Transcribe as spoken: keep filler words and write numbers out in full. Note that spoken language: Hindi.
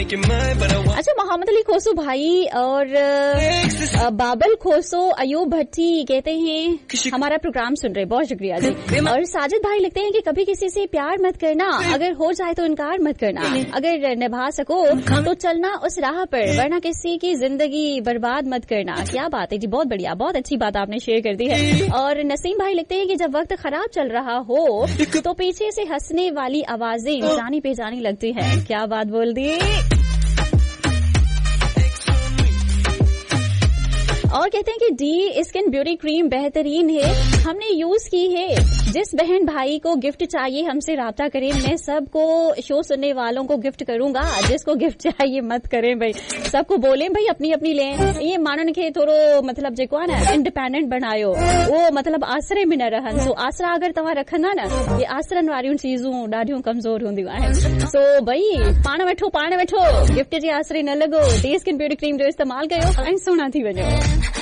अच्छा, मोहम्मद अली खोसो भाई और बाबल खोसो अयूब भट्टी कहते हैं हमारा प्रोग्राम सुन रहे, बहुत शुक्रिया जी। और साजिद भाई लिखते हैं कि कभी किसी से प्यार मत करना, अगर हो जाए तो इनकार मत करना, अगर निभा सको तो चलना उस राह पर, वरना किसी की जिंदगी बर्बाद मत करना। क्या बात है जी, बहुत बढ़िया, बहुत अच्छी बात आपने शेयर कर दी है। और नसीम भाई लिखते हैं कि जब वक्त खराब चल रहा हो तो पीछे से हंसने वाली आवाजें जानी पहचानी लगती हैं। क्या बात बोल दी। और कहते हैं कि डी स्किन ब्यूटी क्रीम बेहतरीन है, हमने यूज की है। जिस बहन भाई को गिफ्ट चाहिए हमसे राब्ता करें। मैं सबको शो सुनने वालों को गिफ्ट करूंगा, जिसको गिफ्ट चाहिए मत करें भाई, सबको बोलें भाई अपनी अपनी लें। ये मानन के थोड़ो मतलब जेको है ना इंडिपेंडेंट बनायो, वो मतलब आसरे में न रहन। तो आसरा अगर तव्हां रखंदा न, ये आसरन वारियूं चीजूं ॾाढियूं कमज़ोर हूंदियूं आहिनि। सो भई पाण वठो पाण वठो, गिफ्ट जे आसरे न लॻो, डी स्किन ब्यूटी क्रीम जो इस्तेमाल कयो ऐं सुहिणा थी वञो।